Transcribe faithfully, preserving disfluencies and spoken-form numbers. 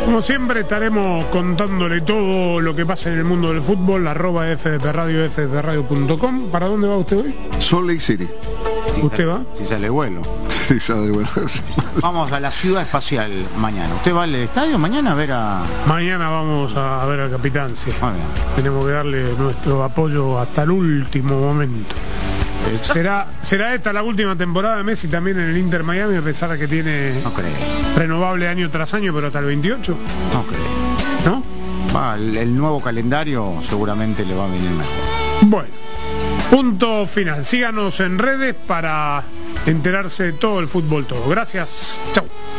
Como siempre estaremos contándole todo lo que pasa en el mundo del fútbol, arroba F D P Radio, F D P radio punto com. ¿Para dónde va usted hoy? Salt Lake City. Si ¿Usted sale, va? Si sale vuelo. Sí, sale vuelo. Vamos a la ciudad espacial mañana. ¿Usted va al estadio mañana a ver a...? Mañana vamos a ver al capitán, sí. Muy bien. Tenemos que darle nuestro apoyo hasta el último momento. ¿Será, ¿Será esta la última temporada de Messi también en el Inter Miami, a pesar de que tiene No creo. renovable año tras año, pero hasta el veintiocho? No creo. ¿No? Va, el, el nuevo calendario seguramente le va a venir mejor. Bueno, punto final. Síganos en redes para enterarse de todo el fútbol todo. Gracias. Chau.